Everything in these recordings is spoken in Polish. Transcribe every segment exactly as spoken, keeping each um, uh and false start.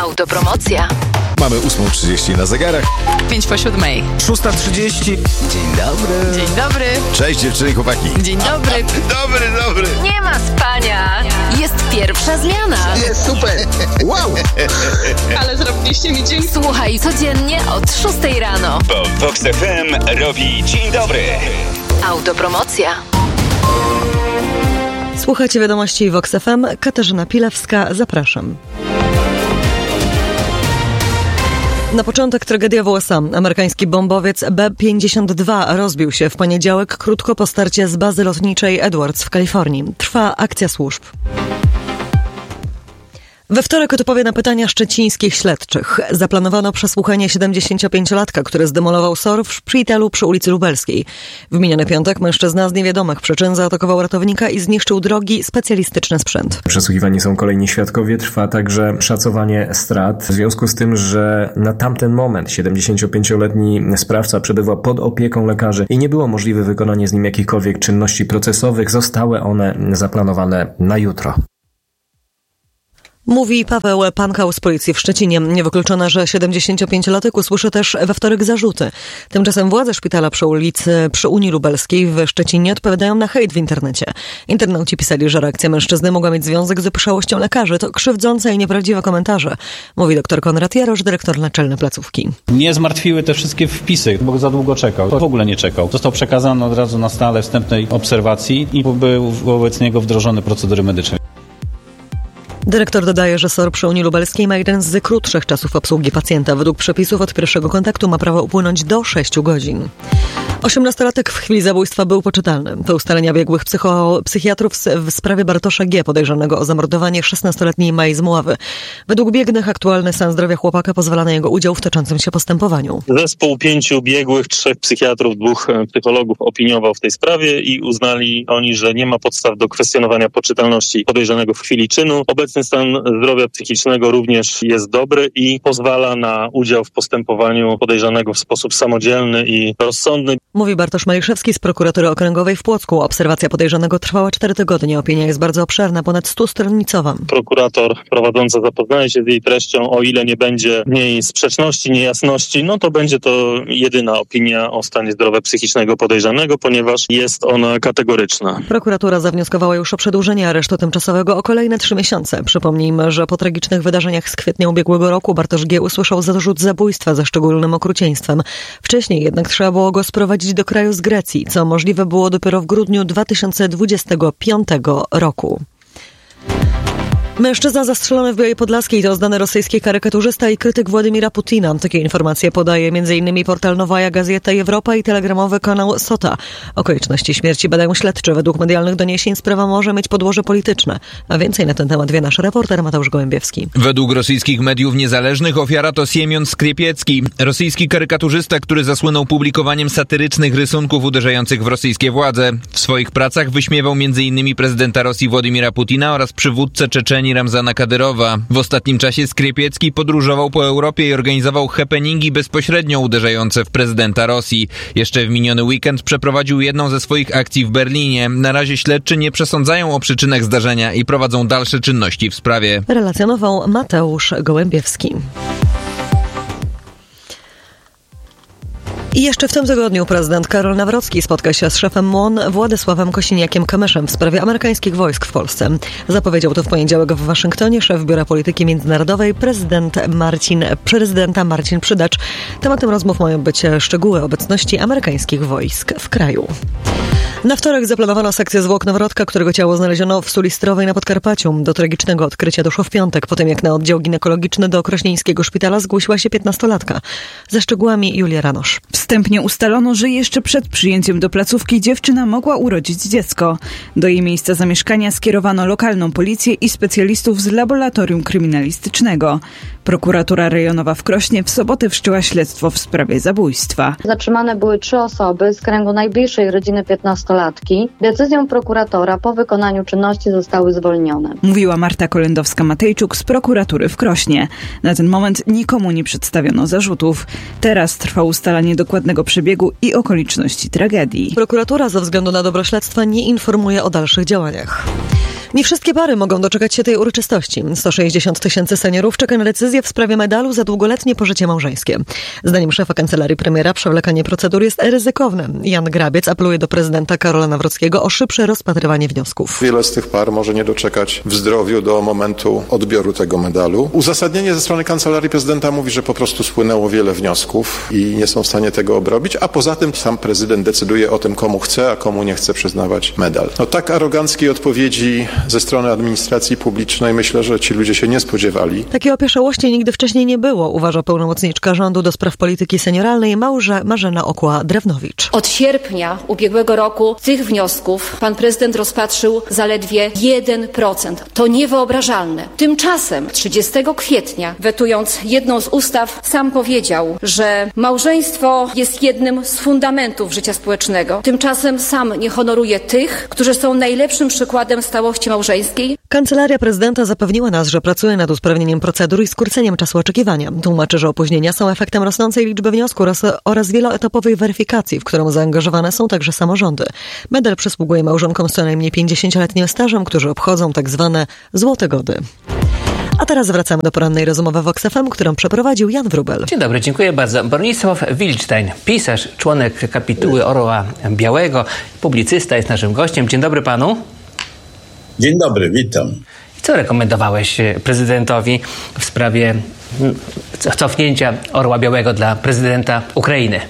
Autopromocja. Mamy ósma trzydzieści na zegarach. Pięć po siódmej. szósta trzydzieści. Dzień dobry. Dzień dobry. Cześć dziewczyny i chłopaki. Dzień dobry. Dobry, dobry. Nie ma spania. Jest pierwsza zmiana. Jest super. Wow. Ale zrobiliście mi dzień. Słuchaj codziennie od szóstej rano. Bo Vox F M robi dzień dobry. Autopromocja. Słuchajcie wiadomości Vox F M. Katarzyna Pilewska, zapraszam. Na początek tragedia w U S A. Amerykański bombowiec B pięćdziesiąt dwa rozbił się w poniedziałek krótko po starcie z bazy lotniczej Edwards w Kalifornii. Trwa akcja służb. We wtorek odpowie na pytania szczecińskich śledczych. Zaplanowano przesłuchanie siedemdziesięciopięciolatka, który zdemolował S O R w szpitalu przy ulicy Lubelskiej. W miniony piątek mężczyzna z niewiadomych przyczyn zaatakował ratownika i zniszczył drogi specjalistyczny sprzęt. Przesłuchiwani są kolejni świadkowie, trwa także szacowanie strat. W związku z tym, że na tamten moment siedemdziesięciopięcioletni sprawca przebywał pod opieką lekarzy i nie było możliwe wykonanie z nim jakichkolwiek czynności procesowych, zostały one zaplanowane na jutro. Mówi Paweł Pankał z policji w Szczecinie. Niewykluczone, że siedemdziesięciopięciolatek usłyszy też we wtorek zarzuty. Tymczasem władze szpitala przy ulicy przy Unii Lubelskiej w Szczecinie odpowiadają na hejt w internecie. Internauci pisali, że reakcja mężczyzny mogła mieć związek z opieszałością lekarzy. To krzywdzące i nieprawdziwe komentarze. Mówi dr Konrad Jarosz, dyrektor naczelny placówki. Nie zmartwiły te wszystkie wpisy, bo za długo czekał. W ogóle nie czekał. Został przekazany od razu na stale wstępnej obserwacji i był wobec niego wdrożone procedury medyczne. Dyrektor dodaje, że S O R przy Unii Lubelskiej ma jeden z krótszych czasów obsługi pacjenta. Według przepisów od pierwszego kontaktu ma prawo upłynąć do sześciu godzin. Osiemnastolatek w chwili zabójstwa był poczytalny. To ustalenia biegłych psycho- psychiatrów w sprawie Bartosza G., podejrzanego o zamordowanie szesnastoletniej Mai z Mławy. Według biegłych aktualny stan zdrowia chłopaka pozwala na jego udział w toczącym się postępowaniu. Zespół pięciu biegłych, trzech psychiatrów, dwóch psychologów opiniował w tej sprawie i uznali oni, że nie ma podstaw do kwestionowania poczytalności podejrzanego w chwili czynu. Obecny stan zdrowia psychicznego również jest dobry i pozwala na udział w postępowaniu podejrzanego w sposób samodzielny i rozsądny. Mówi Bartosz Maliszewski z prokuratury okręgowej w Płocku. Obserwacja podejrzanego trwała cztery tygodnie. Opinia jest bardzo obszerna, ponad stustronicowa. Prokurator prowadzący zapoznaje się z jej treścią. O ile nie będzie w niej sprzeczności, niejasności, no to będzie to jedyna opinia o stanie zdrowia psychicznego podejrzanego, ponieważ jest ona kategoryczna. Prokuratura zawnioskowała już o przedłużenie aresztu tymczasowego o kolejne trzy miesiące. Przypomnijmy, że po tragicznych wydarzeniach z kwietnia ubiegłego roku Bartosz G. usłyszał zarzut zabójstwa ze szczególnym okrucieństwem. Wcześniej jednak trzeba było go sprowadzić do kraju z Grecji, co możliwe było dopiero w grudniu dwa tysiące dwudziestego piątego roku. Mężczyzna zastrzelony w Białej Podlaskiej to znany rosyjski karykaturzysta i krytyk Władimira Putina. Takie informacje podaje m.in. portal Nowaja Gazeta Europa i telegramowy kanał Sota. Okoliczności śmierci badają śledczy. Według medialnych doniesień sprawa może mieć podłoże polityczne. A więcej na ten temat wie nasz reporter Mateusz Gołębiewski. Według rosyjskich mediów niezależnych ofiara to Siemion Skripiecki, rosyjski karykaturzysta, który zasłynął publikowaniem satyrycznych rysunków uderzających w rosyjskie władze. W swoich pracach wyśmiewał m.in. prezydenta Rosji Władimira Putina oraz przywódcę Czeczenii Ramzana Kadyrowa. W ostatnim czasie Skripiecki podróżował po Europie i organizował happeningi bezpośrednio uderzające w prezydenta Rosji. Jeszcze w miniony weekend przeprowadził jedną ze swoich akcji w Berlinie. Na razie śledczy nie przesądzają o przyczynach zdarzenia i prowadzą dalsze czynności w sprawie. Relacjonował Mateusz Gołębiewski. I jeszcze w tym tygodniu prezydent Karol Nawrocki spotka się z szefem M O N Władysławem Kosiniakiem-Kamyszem w sprawie amerykańskich wojsk w Polsce. Zapowiedział to w poniedziałek w Waszyngtonie szef Biura Polityki Międzynarodowej prezydent Marcin, prezydenta Marcin Przydacz. Tematem rozmów mają być szczegóły obecności amerykańskich wojsk w kraju. Na wtorek zaplanowano sekcję zwłok noworodka, którego ciało znaleziono w Sulistrowej na Podkarpaciu. Do tragicznego odkrycia doszło w piątek, po tym jak na oddział ginekologiczny do krośnieńskiego szpitala zgłosiła się piętnastolatka. Ze szczegółami Julia Ranosz. Wstępnie ustalono, że jeszcze przed przyjęciem do placówki dziewczyna mogła urodzić dziecko. Do jej miejsca zamieszkania skierowano lokalną policję i specjalistów z laboratorium kryminalistycznego. Prokuratura rejonowa w Krośnie w sobotę wszczęła śledztwo w sprawie zabójstwa. Zatrzymane były trzy osoby z kręgu najbliższej rodziny piętnastolatki. Decyzją prokuratora po wykonaniu czynności zostały zwolnione. Mówiła Marta Kolendowska-Matejczuk z prokuratury w Krośnie. Na ten moment nikomu nie przedstawiono zarzutów. Teraz trwa ustalanie dokładnego przebiegu i okoliczności tragedii. Prokuratura ze względu na dobro śledztwa nie informuje o dalszych działaniach. Nie wszystkie pary mogą doczekać się tej uroczystości. sto sześćdziesiąt tysięcy seniorów czeka na decyzję w sprawie medalu za długoletnie pożycie małżeńskie. Zdaniem szefa kancelarii premiera przewlekanie procedur jest ryzykowne. Jan Grabiec apeluje do prezydenta Karola Nawrockiego o szybsze rozpatrywanie wniosków. Wiele z tych par może nie doczekać w zdrowiu do momentu odbioru tego medalu. Uzasadnienie ze strony kancelarii prezydenta mówi, że po prostu spłynęło wiele wniosków i nie są w stanie tego obrobić, a poza tym sam prezydent decyduje o tym, komu chce, a komu nie chce przyznawać medal. No tak aroganckiej odpowiedzi ze strony administracji publicznej myślę, że ci ludzie się nie spodziewali. Takiej opieszałości nigdy wcześniej nie było, uważa pełnomocniczka rządu do spraw polityki senioralnej Małże Marzena Okła-Drewnowicz. Od sierpnia ubiegłego roku tych wniosków pan prezydent rozpatrzył zaledwie jeden procent. To niewyobrażalne. Tymczasem trzydziestego kwietnia, wetując jedną z ustaw, sam powiedział, że małżeństwo jest jednym z fundamentów życia społecznego. Tymczasem sam nie honoruje tych, którzy są najlepszym przykładem stałości małżeńskiej. Kancelaria prezydenta zapewniła nas, że pracuje nad usprawnieniem procedur i skróceniem czasu oczekiwania. Tłumaczy, że opóźnienia są efektem rosnącej liczby wniosków oraz, oraz wieloetapowej weryfikacji, w którą zaangażowane są także samorządy. Medal przysługuje małżonkom z co najmniej pięćdziesięcioletnim stażem, którzy obchodzą tak zwane złote gody. A teraz wracamy do porannej rozmowy Vox F M, którą przeprowadził Jan Wróbel. Dzień dobry, dziękuję bardzo. Bronisław Wilczstein, pisarz, członek kapituły Orła Białego, publicysta, jest naszym gościem. Dzień dobry panu. Dzień dobry, witam. Co rekomendowałeś prezydentowi w sprawie cofnięcia Orła Białego dla prezydenta Ukrainy?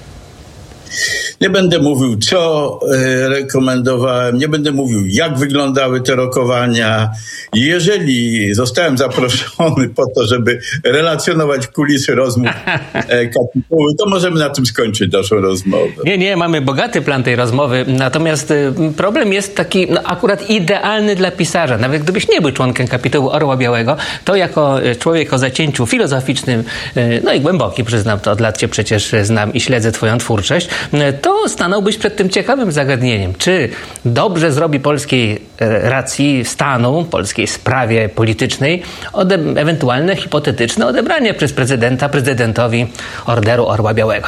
Nie będę mówił, co rekomendowałem, nie będę mówił, jak wyglądały te rokowania. Jeżeli zostałem zaproszony po to, żeby relacjonować kulisy rozmów kapituły, to możemy na tym skończyć naszą rozmowę. Nie, nie, mamy bogaty plan tej rozmowy, natomiast problem jest taki no, akurat idealny dla pisarza. Nawet gdybyś nie był członkiem kapituły Orła Białego, to jako człowiek o zacięciu filozoficznym, no i głęboki, przyznam to, od lat cię przecież znam i śledzę twoją twórczość, to stanąłbyś przed tym ciekawym zagadnieniem. Czy dobrze zrobi polskiej racji stanu, polskiej sprawie politycznej ode- ewentualne hipotetyczne odebranie przez prezydenta prezydentowi Orderu Orła Białego?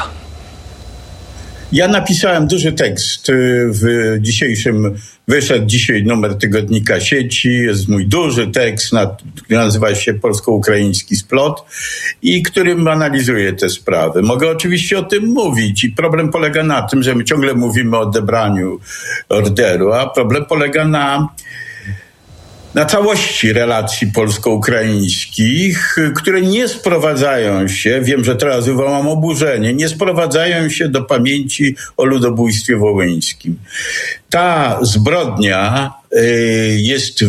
Ja napisałem duży tekst w dzisiejszym, wyszedł dzisiaj numer tygodnika Sieci, jest mój duży tekst, który nazywa się Polsko-Ukraiński splot i którym analizuję te sprawy. Mogę oczywiście o tym mówić i problem polega na tym, że my ciągle mówimy o odebraniu orderu, a problem polega na na całości relacji polsko-ukraińskich, które nie sprowadzają się, wiem, że teraz wywołam oburzenie, nie sprowadzają się do pamięci o ludobójstwie wołyńskim. Ta zbrodnia jest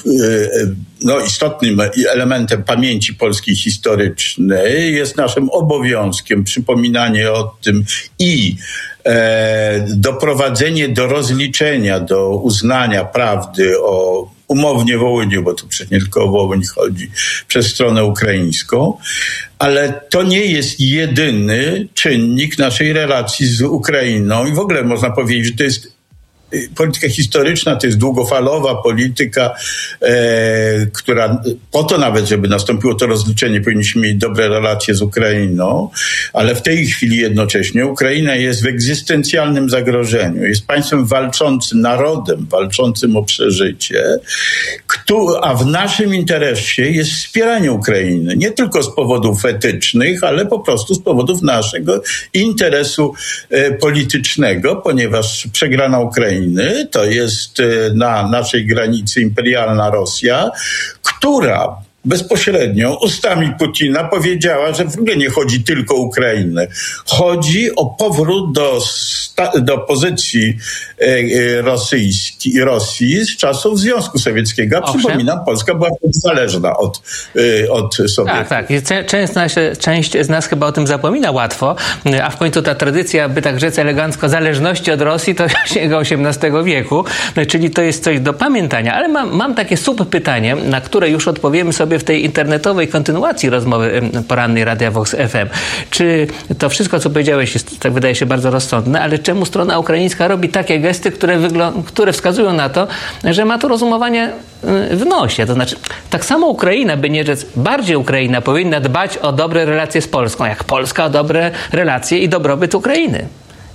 no, istotnym elementem pamięci polskiej historycznej, jest naszym obowiązkiem przypominanie o tym i e, doprowadzenie do rozliczenia, do uznania prawdy o umownie Wołyniu, bo tu przecież nie tylko o Wołyń chodzi, przez stronę ukraińską, ale to nie jest jedyny czynnik naszej relacji z Ukrainą i w ogóle można powiedzieć, że to jest polityka historyczna, to jest długofalowa polityka, e, która po to nawet, żeby nastąpiło to rozliczenie, powinniśmy mieć dobre relacje z Ukrainą, ale w tej chwili jednocześnie Ukraina jest w egzystencjalnym zagrożeniu. Jest państwem walczącym, narodem walczącym o przeżycie, kto, a w naszym interesie jest wspieranie Ukrainy. Nie tylko z powodów etycznych, ale po prostu z powodów naszego interesu e, politycznego, ponieważ przegrana Ukraina to jest na naszej granicy imperialna Rosja, która bezpośrednio ustami Putina powiedziała, że w ogóle nie chodzi tylko o Ukrainę. Chodzi o powrót do, sta- do pozycji e, rosyjski, Rosji z czasów Związku Sowieckiego. A przypominam, Polska była zależna od, e, od Sowietów. Tak, tak. Część, część z nas chyba o tym zapomina łatwo, a w końcu ta tradycja, by tak rzec elegancko, zależności od Rosji to sięga osiemnastego wieku, czyli to jest coś do pamiętania. Ale mam, mam takie subpytanie, na które już odpowiemy sobie w tej internetowej kontynuacji rozmowy porannej Radia Vox F M. Czy to wszystko, co powiedziałeś, jest, tak wydaje się, bardzo rozsądne, ale czemu strona ukraińska robi takie gesty, które, wygl- które wskazują na to, że ma to rozumowanie w nosie? To znaczy, tak samo Ukraina, by nie rzec, bardziej Ukraina powinna dbać o dobre relacje z Polską, jak Polska o dobre relacje i dobrobyt Ukrainy. I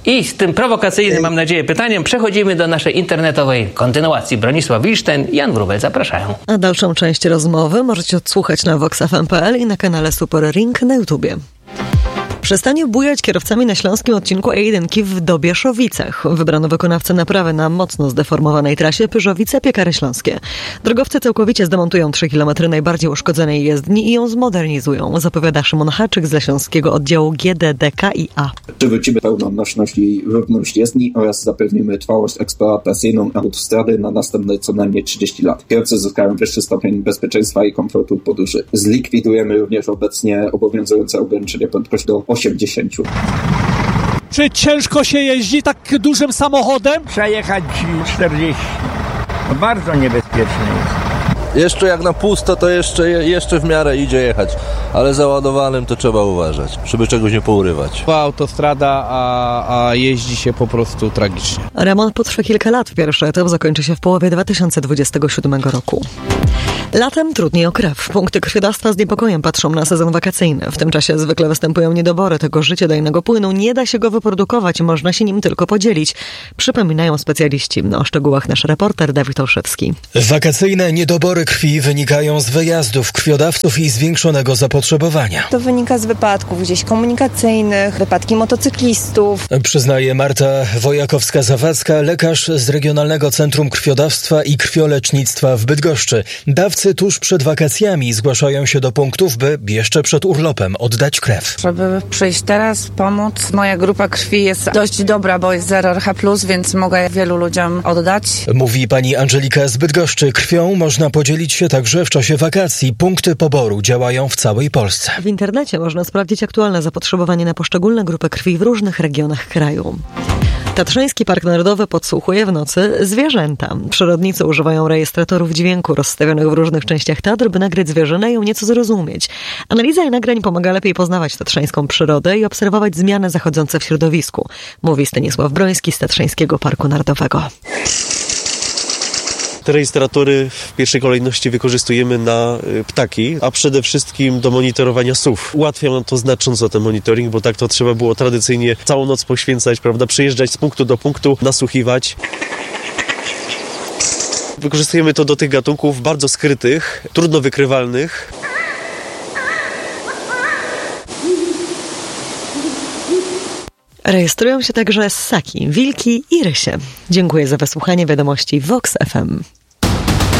I z tym prowokacyjnym, mam nadzieję, pytaniem przechodzimy do naszej internetowej kontynuacji. Bronisław Wilsztyn i Jan Wróbel zapraszają. A dalszą część rozmowy możecie odsłuchać na vox f m kropka p l i na kanale Super Ring na YouTubie. Przestanie bujać kierowcami na śląskim odcinku E jeden w Dobieszowicach. Wybrano wykonawcę naprawy na mocno zdeformowanej trasie Pyrzowice-Piekary Śląskie. Drogowcy całkowicie zdemontują trzy kilometry najbardziej uszkodzonej jezdni i ją zmodernizują, zapowiada Szymon Haczyk z Leśląskiego Oddziału G D D K i A. Przywrócimy pełną nośność i równość jezdni oraz zapewnimy trwałość eksploatacyjną autostrady na następne co najmniej trzydzieści lat. Kierowcy zyskają wyższy stopień bezpieczeństwa i komfortu podróży. Zlikwidujemy również obecnie obowiązujące ograniczenie prędkości do osiemdziesiąt. Czy ciężko się jeździ tak dużym samochodem? Przejechać czterdzieści. To bardzo niebezpieczne jest. Jeszcze jak na pusto, to jeszcze, jeszcze w miarę idzie jechać, ale załadowanym to trzeba uważać, żeby czegoś nie pourywać. Autostrada, a, a jeździ się po prostu tragicznie. Remont potrwa kilka lat. Pierwszy etap zakończy się w połowie dwa tysiące dwudziestego siódmego roku. Latem trudniej o krew. Punkty krwiodawstwa z niepokojem patrzą na sezon wakacyjny. W tym czasie zwykle występują niedobory tego życiodajnego płynu. Nie da się go wyprodukować, można się nim tylko podzielić. Przypominają specjaliści. O szczegółach nasz reporter Dawid Olszewski. Wakacyjne niedobory krwi wynikają z wyjazdów krwiodawców i zwiększonego zapotrzebowania. To wynika z wypadków gdzieś komunikacyjnych, wypadki motocyklistów. Przyznaje Marta Wojakowska-Zawadzka, lekarz z Regionalnego Centrum Krwiodawstwa i Krwiolecznictwa w Bydgoszczy. Dawcy tuż przed wakacjami zgłaszają się do punktów, by jeszcze przed urlopem oddać krew. Żeby przyjść teraz, pomóc. Moja grupa krwi jest dość dobra, bo jest zero R H plus, więc mogę wielu ludziom oddać. Mówi pani Angelika z Bydgoszczy. Krwią można podzielić się także w czasie wakacji. Punkty poboru działają w całej Polsce. W internecie można sprawdzić aktualne zapotrzebowanie na poszczególne grupy krwi w różnych regionach kraju. Tatrzański Park Narodowy podsłuchuje w nocy zwierzęta. Przyrodnicy używają rejestratorów dźwięku rozstawionych w różnych częściach Tatr, by nagrać zwierzynę i ją nieco zrozumieć. Analiza nagrań pomaga lepiej poznawać tatrzańską przyrodę i obserwować zmiany zachodzące w środowisku, mówi Stanisław Broński z Tatrzańskiego Parku Narodowego. Te rejestratory w pierwszej kolejności wykorzystujemy na ptaki, a przede wszystkim do monitorowania sów. Ułatwia nam to znacząco ten monitoring, bo tak to trzeba było tradycyjnie całą noc poświęcać, prawda, przyjeżdżać z punktu do punktu, nasłuchiwać. Wykorzystujemy to do tych gatunków bardzo skrytych, trudno wykrywalnych. Rejestrują się także ssaki, wilki i rysie. Dziękuję za wysłuchanie wiadomości Vox F M.